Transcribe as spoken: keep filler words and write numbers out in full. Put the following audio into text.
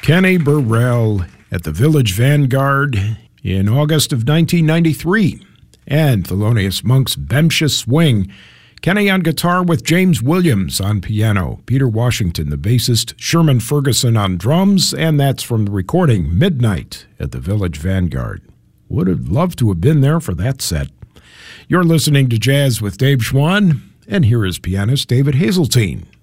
Kenny Burrell at the Village Vanguard in August of nineteen ninety-three. And Thelonious Monk's Bemsha Swing. Kenny on guitar with James Williams on piano, Peter Washington, the bassist, Sherman Ferguson on drums, and that's from the recording Midnight at the Village Vanguard. Would have loved to have been there for that set. You're listening to Jazz with Dave Schwann, and here is pianist David Hazeltine.